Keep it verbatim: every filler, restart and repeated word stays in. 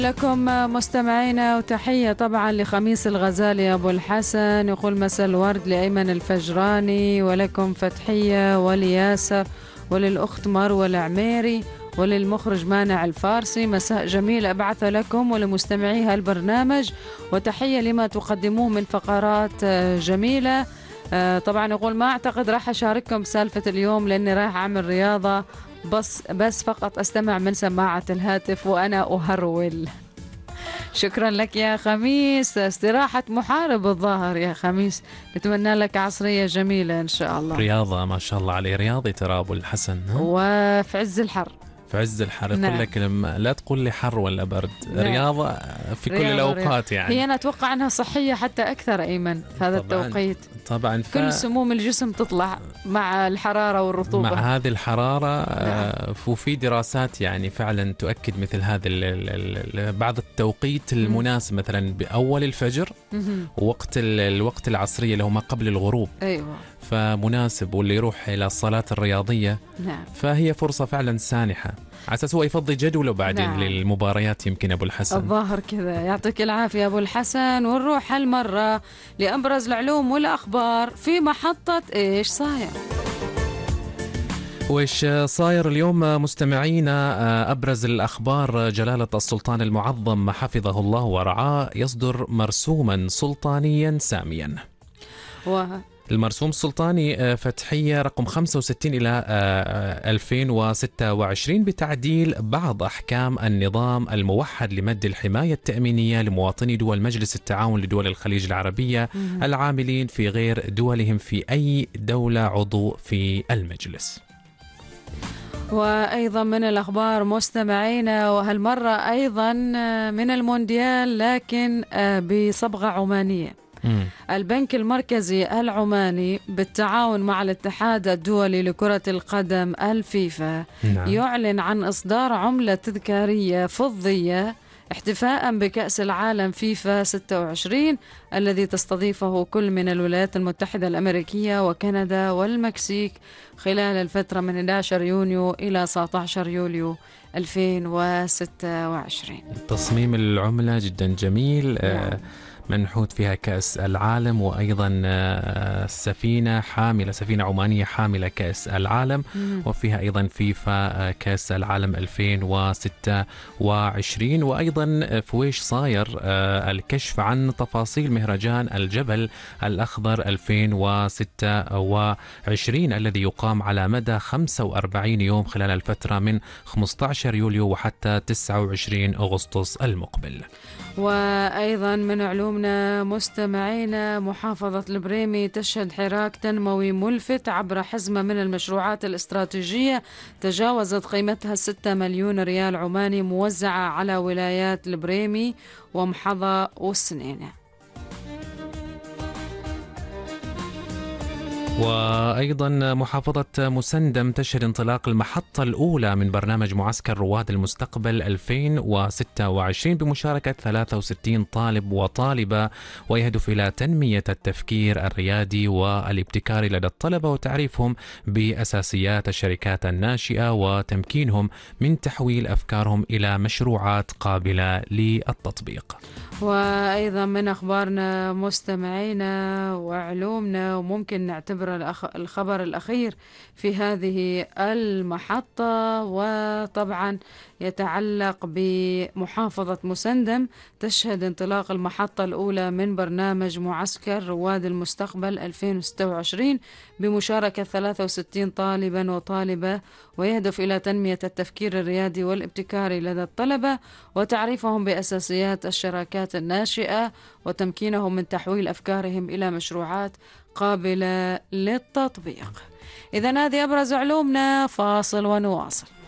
لكم مستمعينا، وتحية طبعا لخميس الغزالي أبو الحسن، يقول مساء الورد لأيمن الفجراني، ولكم فتحية ولياسر وللأخت مروة العميري وللمخرج مانع الفارسي. مساء جميل أبعث لكم ولمستمعي هالبرنامج، وتحية لما تقدموه من فقرات جميلة. طبعا يقول ما أعتقد راح أشارككم سالفة اليوم لأني راح أعمل رياضة، بس بس فقط أستمع من سماعة الهاتف وأنا أهرول. شكرا لك يا خميس، استراحة محارب الظاهر يا خميس. نتمنى لك عصرية جميلة إن شاء الله. رياضة ما شاء الله عليه، رياضي ترى أبو الحسن. وفي عز الحر، في عز الحر يقول نعم. لك لما لا تقول لي حر ولا برد، نعم. رياضة في كل رياضة الأوقات رياضة. يعني. هي أنا أتوقع أنها صحية حتى أكثر أيمن في هذا طبعاً التوقيت. طبعا ف... كل سموم الجسم تطلع مع الحرارة والرطوبة. مع هذه الحرارة. نعم. آه وفي دراسات يعني فعلا تؤكد مثل هذا ال ال ال بعض التوقيت المناسب، مثلا بأول الفجر ووقت الوقت العصرية اللي هو ما قبل الغروب. أيوة. فمناسب، واللي يروح إلى الصلاة الرياضية. نعم. فهي فرصة فعلا سانحة، على أساس هو يفضي جدوله بعدين. نعم. للمباريات يمكن أبو الحسن. الظاهر كذا. يعطيك العافية أبو الحسن. ونروح هالمرة لأبرز العلوم والأخبار في محطة إيش صاير. وإيش صاير اليوم مستمعينا؟ أبرز الأخبار: جلالة السلطان المعظم حفظه الله ورعاه يصدر مرسوما سلطانيا ساميا. و... المرسوم السلطاني فتحية رقم خمسة وستين إلى ألفين وستة وعشرين بتعديل بعض أحكام النظام الموحد لمد الحماية التأمينية لمواطني دول مجلس التعاون لدول الخليج العربية العاملين في غير دولهم في أي دولة عضو في المجلس. وأيضا من الأخبار مستمعينا، وهالمرة أيضا من المونديال لكن بصبغة عمانية. مم. البنك المركزي العماني بالتعاون مع الاتحاد الدولي لكرة القدم الفيفا نعم. يعلن عن إصدار عملة تذكارية فضية احتفاء بكأس العالم فيفا ستة وعشرين الذي تستضيفه كل من الولايات المتحدة الأمريكية وكندا والمكسيك خلال الفترة من أحد عشر يونيو إلى تسعة عشر يوليو ألفين وستة وعشرين. تصميم العملة جدا جميل. نعم. منحوت فيها كأس العالم، وأيضا سفينة حاملة سفينة عمانية حاملة كأس العالم، مم. وفيها أيضا فيفا كأس العالم ألفين وستة وعشرين. وأيضا فويش صاير الكشف عن تفاصيل مهرجان الجبل الأخضر ألفين وستة وعشرين الذي يقام على مدى خمسة وأربعين يوم خلال الفترة من خمسة عشر يوليو وحتى تسعة وعشرين أغسطس المقبل. وأيضا من علومنا مستمعينا، محافظة البريمي تشهد حراك تنموي ملفت عبر حزمة من المشروعات الاستراتيجية تجاوزت قيمتها ستة مليون ريال عماني موزعة على ولايات البريمي ومحظة والسنينة. وأيضا محافظة مسندم تشهد انطلاق المحطة الأولى من برنامج معسكر رواد المستقبل ألفين وستة وعشرين بمشاركة ثلاثة وستين طالب وطالبة، ويهدف إلى تنمية التفكير الريادي والابتكاري لدى الطلبة وتعريفهم بأساسيات الشركات الناشئة وتمكينهم من تحويل أفكارهم إلى مشروعات قابلة للتطبيق. وأيضا من أخبارنا مستمعينا وعلومنا، وممكن نعتبر الخبر الأخير في هذه المحطة، وطبعا يتعلق بمحافظة مسندم تشهد انطلاق المحطة الأولى من برنامج معسكر رواد المستقبل ألفين وستة وعشرين بمشاركة ثلاثة وستين طالبا وطالبة، ويهدف إلى تنمية التفكير الريادي والابتكاري لدى الطلبة وتعريفهم بأساسيات الشراكات الناشئة وتمكينهم من تحويل أفكارهم إلى مشروعات قابلة للتطبيق. إذن هذه أبرز علومنا، فاصل ونواصل.